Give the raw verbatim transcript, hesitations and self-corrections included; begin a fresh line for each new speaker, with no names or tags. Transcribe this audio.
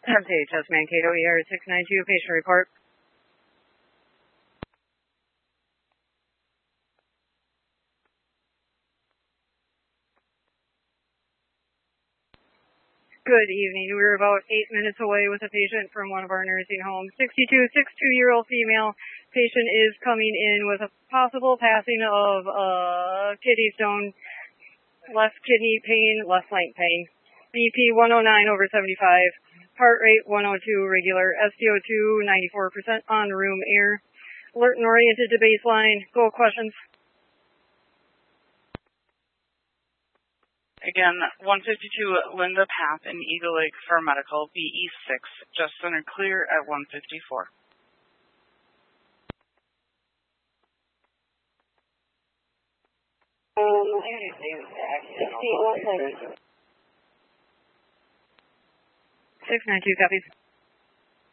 M T H S Mankato, E R six nine two, patient report. Good evening. We were about eight minutes away with a patient from one of our nursing homes. sixty-two, sixty-two-year-old female. Patient is coming in with a possible passing of uh, kidney stone, left kidney pain, left flank pain. B P one oh nine over seventy-five. Heart rate one oh two regular. S P O two ninety-four percent on room air. Alert and oriented to baseline. Go questions.
Again, one fifty-two Linda Path in Eagle Lake for medical, B E six, just center clear at one fifty-four.
Um, sixty, one second. six nine two copies.